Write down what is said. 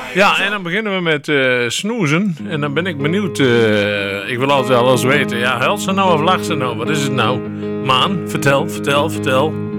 Ja, en dan beginnen we met snoezen. En dan ben ik benieuwd. Ik wil altijd alles weten. Ja, huilt ze nou of lacht ze nou? Wat is het nou? Maan, vertel.